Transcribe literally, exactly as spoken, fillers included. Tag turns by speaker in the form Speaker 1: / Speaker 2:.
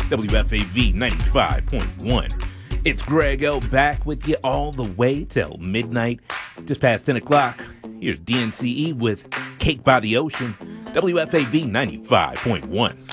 Speaker 1: W F A V ninety-five point one. It's Greg L back with you all the way till midnight. Just past ten o'clock, here's D N C E with Cake by the Ocean, W F A V ninety-five point one.